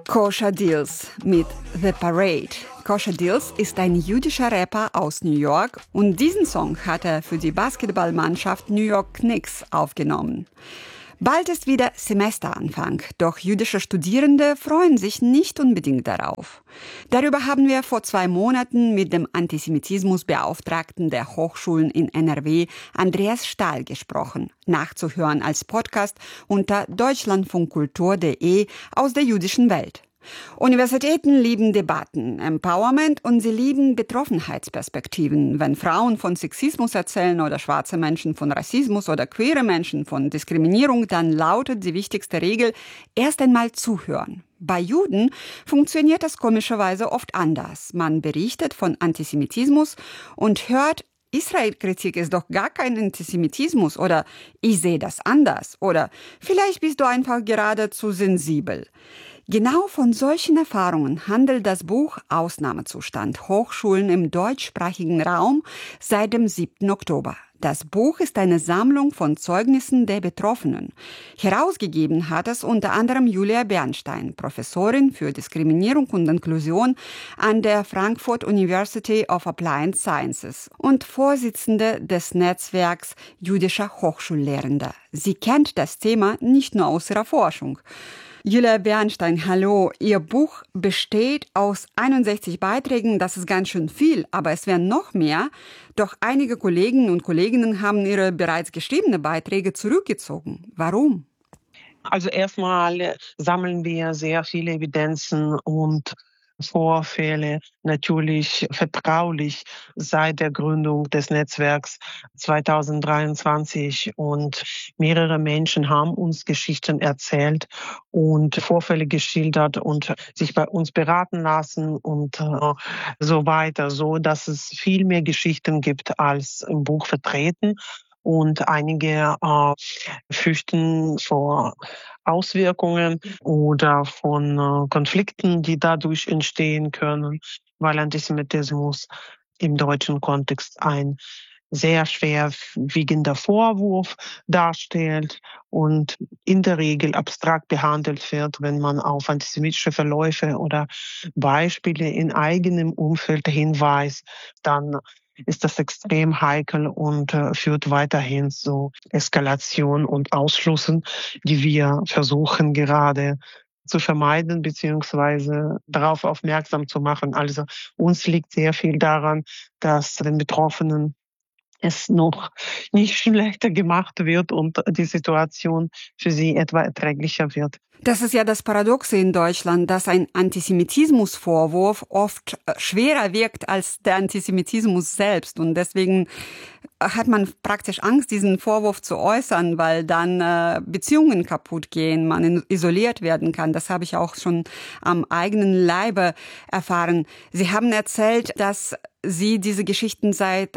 Kosher Dillz mit The Parade. Kosher Dillz ist ein jüdischer Rapper aus New York und diesen Song hat er für die Basketballmannschaft New York Knicks aufgenommen. Bald ist wieder Semesteranfang, doch jüdische Studierende freuen sich nicht unbedingt darauf. Darüber haben wir vor 2 Monaten mit dem Antisemitismusbeauftragten der Hochschulen in NRW, Andreas Stahl, gesprochen. Nachzuhören als Podcast unter deutschlandfunkkultur.de aus der jüdischen Welt. Universitäten lieben Debatten, Empowerment und sie lieben Betroffenheitsperspektiven. Wenn Frauen von Sexismus erzählen oder schwarze Menschen von Rassismus oder queere Menschen von Diskriminierung, dann lautet die wichtigste Regel, erst einmal zuhören. Bei Juden funktioniert das komischerweise oft anders. Man berichtet von Antisemitismus und hört, Israel-Kritik ist doch gar kein Antisemitismus oder ich sehe das anders oder vielleicht bist du einfach gerade zu sensibel. Genau von solchen Erfahrungen handelt das Buch Ausnahmezustand Hochschulen im deutschsprachigen Raum seit dem 7. Oktober. Das Buch ist eine Sammlung von Zeugnissen der Betroffenen. Herausgegeben hat es unter anderem Julia Bernstein, Professorin für Diskriminierung und Inklusion an der Frankfurt University of Applied Sciences und Vorsitzende des Netzwerks jüdischer Hochschullehrender. Sie kennt das Thema nicht nur aus ihrer Forschung. Julia Bernstein, hallo. Ihr Buch besteht aus 61 Beiträgen. Das ist ganz schön viel, aber es wären noch mehr. Doch einige Kollegen und Kolleginnen haben ihre bereits geschriebenen Beiträge zurückgezogen. Warum? Also erstmal sammeln wir sehr viele Evidenzen und Vorfälle, natürlich vertraulich seit der Gründung des Netzwerks 2023. Und mehrere Menschen haben uns Geschichten erzählt und Vorfälle geschildert und sich bei uns beraten lassen und so weiter, so dass es viel mehr Geschichten gibt als im Buch vertreten. Und einige fürchten vor Auswirkungen oder von Konflikten, die dadurch entstehen können, weil Antisemitismus im deutschen Kontext ein sehr schwerwiegender Vorwurf darstellt und in der Regel abstrakt behandelt wird, wenn man auf antisemitische Verläufe oder Beispiele in eigenem Umfeld hinweist, dann ist das extrem heikel und führt weiterhin zu Eskalation und Ausschlüssen, die wir versuchen gerade zu vermeiden beziehungsweise darauf aufmerksam zu machen. Also uns liegt sehr viel daran, dass den Betroffenen es noch nicht schlechter gemacht wird und die Situation für sie etwa erträglicher wird. Das ist ja das Paradoxe in Deutschland, dass ein Antisemitismusvorwurf oft schwerer wirkt als der Antisemitismus selbst. Und deswegen hat man praktisch Angst, diesen Vorwurf zu äußern, weil dann Beziehungen kaputt gehen, man isoliert werden kann. Das habe ich auch schon am eigenen Leibe erfahren. Sie haben erzählt, dass Sie diese Geschichten seit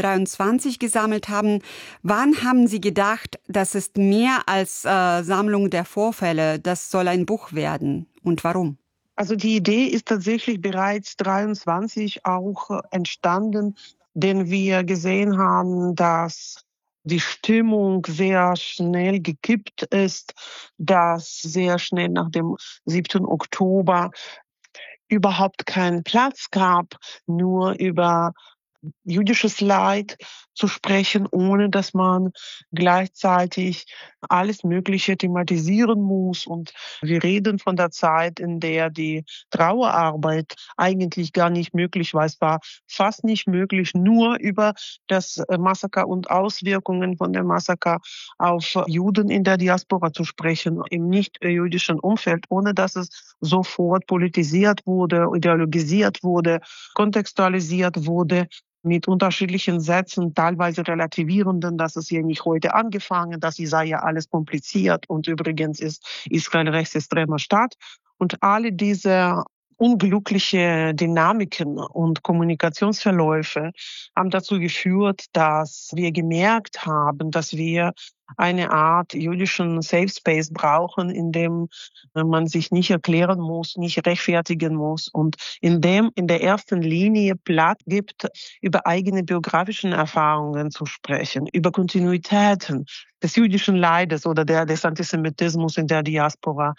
23 gesammelt haben. Wann haben Sie gedacht, das ist mehr als Sammlung der Vorfälle, das soll ein Buch werden? Und warum? Also die Idee ist tatsächlich bereits 23 auch entstanden, denn wir gesehen haben, dass die Stimmung sehr schnell gekippt ist, dass sehr schnell nach dem 7. Oktober überhaupt keinen Platz gab, nur über jüdisches Leid zu sprechen, ohne dass man gleichzeitig alles Mögliche thematisieren muss. Und wir reden von der Zeit, in der die Trauerarbeit eigentlich gar nicht möglich war. Es war fast nicht möglich, nur über das Massaker und Auswirkungen von dem Massaker auf Juden in der Diaspora zu sprechen, im nicht-jüdischen Umfeld, ohne dass es sofort politisiert wurde, ideologisiert wurde, kontextualisiert wurde, mit unterschiedlichen Sätzen, teilweise relativierenden, dass es hier nicht heute angefangen, dass es sei ja alles kompliziert und übrigens ist Israel rechtsextremer Staat. Und alle diese unglückliche Dynamiken und Kommunikationsverläufe haben dazu geführt, dass wir gemerkt haben, dass wir eine Art jüdischen Safe Space brauchen, in dem man sich nicht erklären muss, nicht rechtfertigen muss und in dem in der ersten Linie Platz gibt, über eigene biografischen Erfahrungen zu sprechen, über Kontinuitäten des jüdischen Leides oder des Antisemitismus in der Diaspora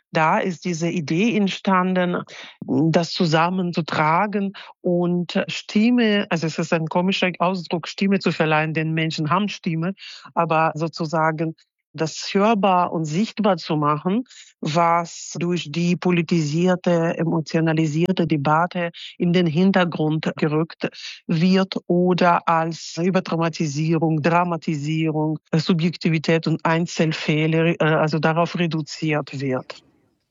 Da ist diese Idee entstanden, das zusammenzutragen und Stimme, also es ist ein komischer Ausdruck, Stimme zu verleihen, denn Menschen haben Stimme, aber sozusagen das hörbar und sichtbar zu machen, was durch die politisierte, emotionalisierte Debatte in den Hintergrund gerückt wird oder als Überdramatisierung, Dramatisierung, Subjektivität und Einzelfälle, also darauf reduziert wird.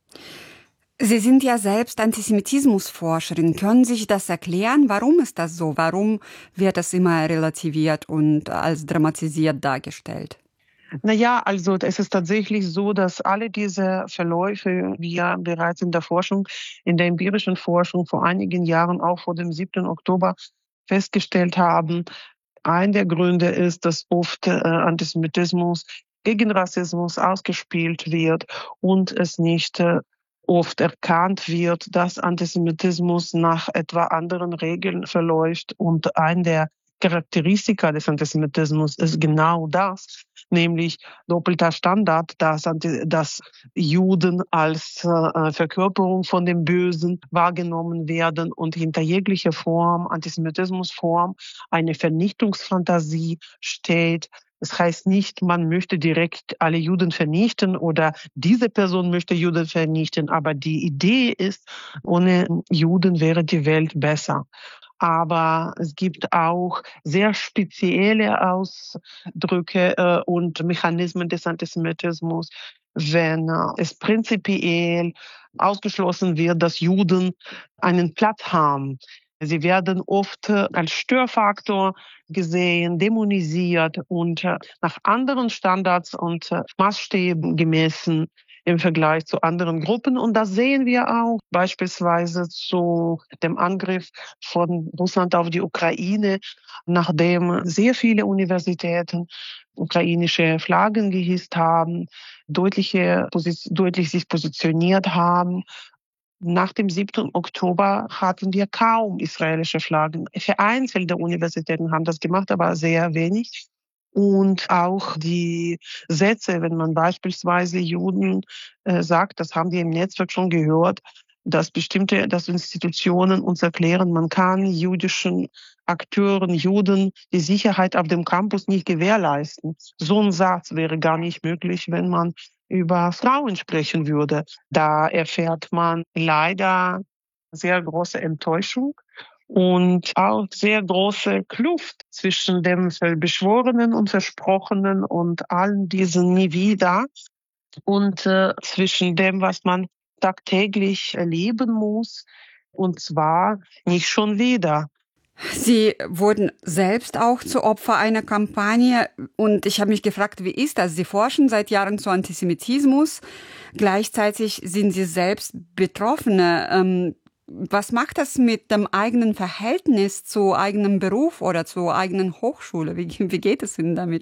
Sie sind ja selbst Antisemitismusforscherin. Können Sie sich das erklären? Warum ist das so? Warum wird das immer relativiert und als dramatisiert dargestellt? Na ja, also es ist tatsächlich so, dass alle diese Verläufe wir bereits in der Forschung, in der empirischen Forschung vor einigen Jahren, auch vor dem 7. Oktober, festgestellt haben. Ein der Gründe ist, dass oft Antisemitismus gegen Rassismus ausgespielt wird und es nicht oft erkannt wird, dass Antisemitismus nach etwa anderen Regeln verläuft. Und ein der Charakteristika des Antisemitismus ist genau das, nämlich doppelter Standard, dass Juden als Verkörperung von dem Bösen wahrgenommen werden und hinter jeglicher Form, Antisemitismusform, eine Vernichtungsfantasie steht. Das heißt nicht, man möchte direkt alle Juden vernichten oder diese Person möchte Juden vernichten, aber die Idee ist, ohne Juden wäre die Welt besser. Aber es gibt auch sehr spezielle Ausdrücke und Mechanismen des Antisemitismus, wenn es prinzipiell ausgeschlossen wird, dass Juden einen Platz haben. Sie werden oft als Störfaktor gesehen, dämonisiert und nach anderen Standards und Maßstäben gemessen im Vergleich zu anderen Gruppen. Und das sehen wir auch beispielsweise zu dem Angriff von Russland auf die Ukraine, nachdem sehr viele Universitäten ukrainische Flaggen gehisst haben, deutlich sich positioniert haben. Nach dem 7. Oktober hatten wir kaum israelische Flaggen. Vereinzelte Universitäten haben das gemacht, aber sehr wenig. Und auch die Sätze, wenn man beispielsweise Juden sagt, das haben wir im Netzwerk schon gehört, dass Institutionen uns erklären, man kann jüdischen Akteuren, Juden die Sicherheit auf dem Campus nicht gewährleisten. So ein Satz wäre gar nicht möglich, wenn man über Frauen sprechen würde. Da erfährt man leider sehr große Enttäuschung und auch sehr große Kluft zwischen dem Beschworenen und Versprochenen und allen diesen nie wieder und zwischen dem, was man tagtäglich erleben muss, und zwar nicht schon wieder. Sie wurden selbst auch zu Opfer einer Kampagne und ich habe mich gefragt, wie ist das? Sie forschen seit Jahren zu Antisemitismus, gleichzeitig sind Sie selbst Betroffene. Was macht das mit dem eigenen Verhältnis zu eigenem Beruf oder zur eigenen Hochschule? Wie geht es Ihnen damit?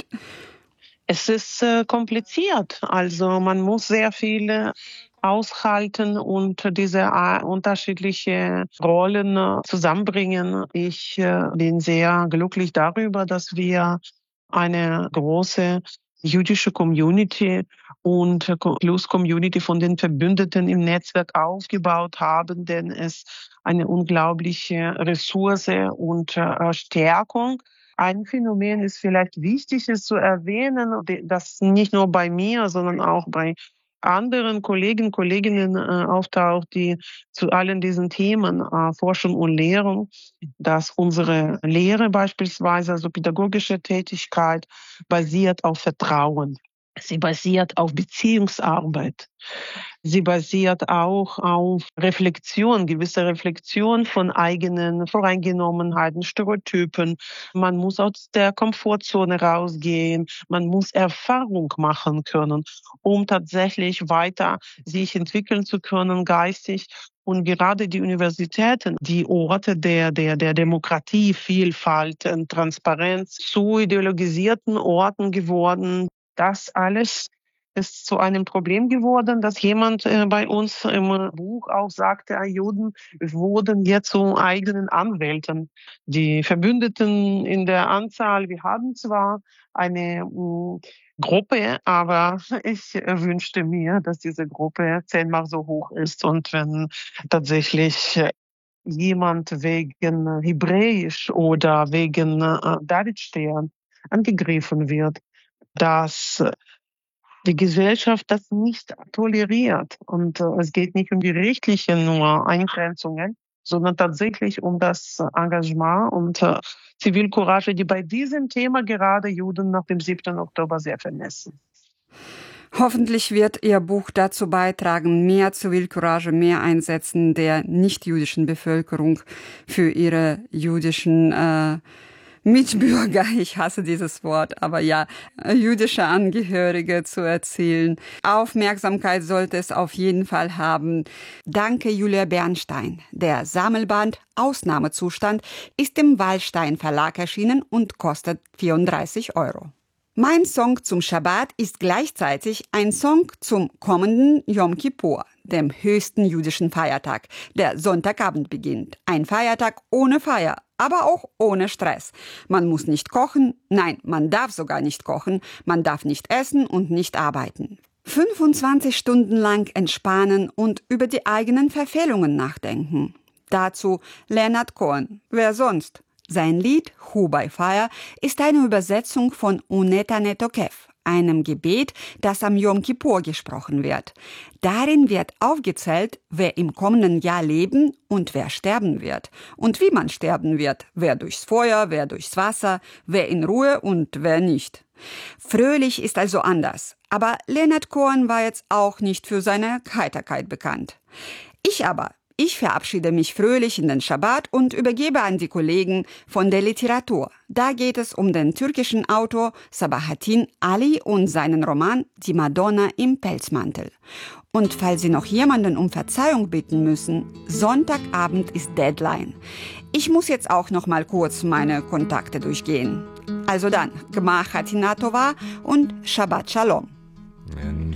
Es ist kompliziert. Also man muss sehr viel aushalten und diese unterschiedliche Rollen zusammenbringen. Ich bin sehr glücklich darüber, dass wir eine große jüdische Community und Plus-Community von den Verbündeten im Netzwerk aufgebaut haben, denn es eine unglaubliche Ressource und Stärkung. Ein Phänomen ist vielleicht wichtig, es zu erwähnen, das nicht nur bei mir, sondern auch bei anderen Kolleginnen auftaucht, die zu allen diesen Themen Forschung und Lehrung, dass unsere Lehre beispielsweise, also pädagogische Tätigkeit, basiert auf Vertrauen. Sie basiert auf Beziehungsarbeit. Sie basiert auch auf Reflexion, gewisse Reflexion von eigenen Voreingenommenheiten, Stereotypen. Man muss aus der Komfortzone rausgehen. Man muss Erfahrung machen können, um tatsächlich weiter sich entwickeln zu können, geistig. Und gerade die Universitäten, die Orte der Demokratie, Vielfalt und Transparenz zu ideologisierten Orten geworden. Das alles ist zu einem Problem geworden, dass jemand bei uns im Buch auch sagte, Juden wurden jetzt zu eigenen Anwälten. Die Verbündeten in der Anzahl, wir haben zwar eine Gruppe, aber ich wünschte mir, dass diese Gruppe 10-mal so hoch ist. Und wenn tatsächlich jemand wegen Hebräisch oder wegen Davidstern angegriffen wird, dass die Gesellschaft das nicht toleriert. Und es geht nicht um die rechtlichen nur Eingrenzungen, sondern tatsächlich um das Engagement und Zivilcourage, die bei diesem Thema gerade Juden nach dem 7. Oktober sehr vermessen. Hoffentlich wird Ihr Buch dazu beitragen, mehr Zivilcourage, mehr Einsetzen der nicht-jüdischen Bevölkerung für ihre jüdischen Mitbürger, ich hasse dieses Wort, aber ja, jüdische Angehörige zu erzielen. Aufmerksamkeit sollte es auf jeden Fall haben. Danke, Julia Bernstein. Der Sammelband Ausnahmezustand ist im Wallstein Verlag erschienen und kostet 34 €. Mein Song zum Schabbat ist gleichzeitig ein Song zum kommenden Yom Kippur, dem höchsten jüdischen Feiertag, der Sonntagabend beginnt. Ein Feiertag ohne Feier, aber auch ohne Stress. Man muss nicht kochen, nein, man darf sogar nicht kochen, man darf nicht essen und nicht arbeiten. 25 Stunden lang entspannen und über die eigenen Verfehlungen nachdenken. Dazu Leonard Cohen, wer sonst? Sein Lied Hu by Fire ist eine Übersetzung von Uneta Netokev, einem Gebet, das am Yom Kippur gesprochen wird. Darin wird aufgezählt, wer im kommenden Jahr leben und wer sterben wird. Und wie man sterben wird, wer durchs Feuer, wer durchs Wasser, wer in Ruhe und wer nicht. Fröhlich ist also anders. Aber Leonard Cohen war jetzt auch nicht für seine Heiterkeit bekannt. Ich verabschiede mich fröhlich in den Schabbat und übergebe an die Kollegen von der Literatur. Da geht es um den türkischen Autor Sabahattin Ali und seinen Roman Die Madonna im Pelzmantel. Und falls Sie noch jemanden um Verzeihung bitten müssen, Sonntagabend ist Deadline. Ich muss jetzt auch noch mal kurz meine Kontakte durchgehen. Also dann, Gmach Hatinatova und Shabbat Shalom.